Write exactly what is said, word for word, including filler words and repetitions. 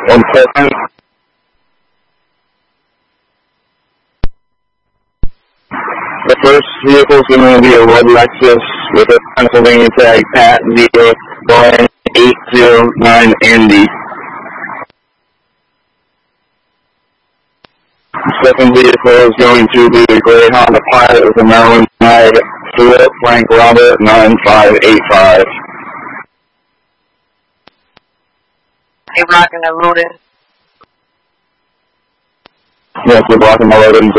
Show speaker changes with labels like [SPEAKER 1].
[SPEAKER 1] One second. The first vehicle is going to be a red Lexus with a Pennsylvania tag, Pat zero one eight zero nine Andy. The second vehicle is going to be a gray Honda Pilot with a Maryland tag, Philip Frank Robert nine five eight five.
[SPEAKER 2] Hey, rocking and loading.
[SPEAKER 1] Yes, we're blocking my loading.